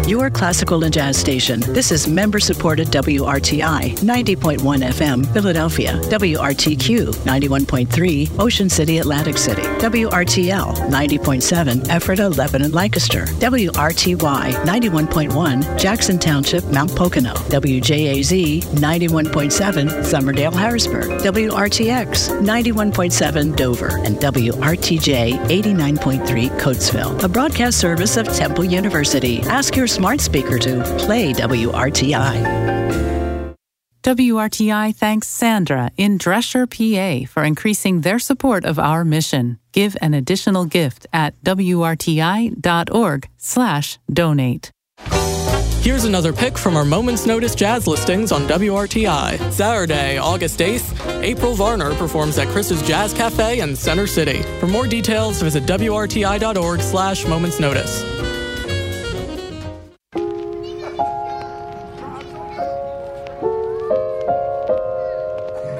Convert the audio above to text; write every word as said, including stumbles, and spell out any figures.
your classical and jazz station. This is member-supported W R T I, ninety point one F M, Philadelphia. W R T Q, ninety-one point three, Ocean City, Atlantic City. W R T L, ninety point seven, Ephrata, Lebanon, Lancaster. W R T Y, ninety-one point one, Jackson Township, Mount Pocono. W J A Z, ninety-one point seven, Summerdale, Harrisburg. W R T X, ninety-one point seven, Dover. And W R T J, eighty-nine point three, Coatesville. A broadcast service of Temple University. Ask your smart speaker to play W R T I. W R T I thanks Sandra in Dresher, P A for increasing their support of our mission. Give an additional gift at wrti.org slash donate. Here's another pick from our Moments Notice jazz listings on W R T I. Saturday, August eighth, April Varner performs at Chris's Jazz Cafe in Center City. For more details, visit wrti.org slash Moments Notice.